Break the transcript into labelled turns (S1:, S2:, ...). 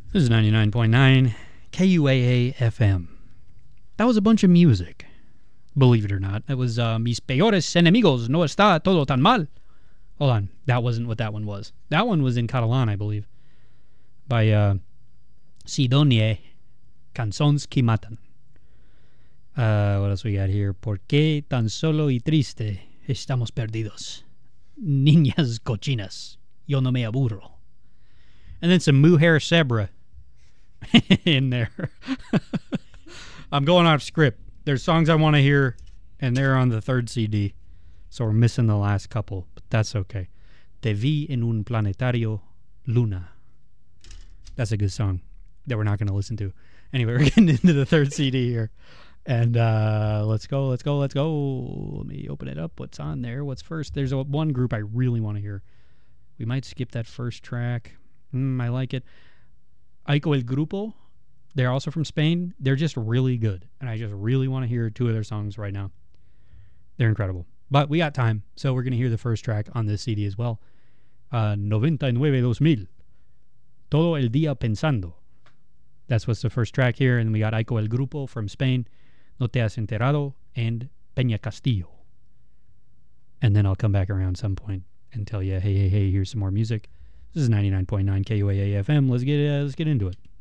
S1: This is 99.9 KUAA FM. That was a bunch of music. Believe it or not. That was Mis Peores Enemigos No Está Todo Tan Mal. Hold on. That wasn't what that one was. That one was in Catalan, I believe. By Sidonie. Cançons que Matan. What else we got here? ¿Por qué tan solo y triste estamos perdidos? Niñas cochinas. Yo no me aburro. And then some Mujer Sebra in there. I'm going off script. There's songs I want to hear, and they're on the third CD. So we're missing the last couple, but that's okay. Te vi en un planetario Luna. That's a good song that we're not going to listen to. Anyway, we're getting into the third CD here. And let's go. Let me open it up. What's on there? What's first? There's one group I really want to hear. We might skip that first track. I like it. Aiko El Grupo. They're also from Spain. They're just really good. And I just really want to hear two of their songs right now. They're incredible. But we got time, so we're going to hear the first track on this CD as well. 99-2000. Todo el día pensando. That's what's the first track here. And we got Aiko El Grupo from Spain. No te has enterado. And Peña Castillo. And then I'll come back around some point and tell you, hey, here's some more music. This is 99.9 KUAA FM. Let's get into it.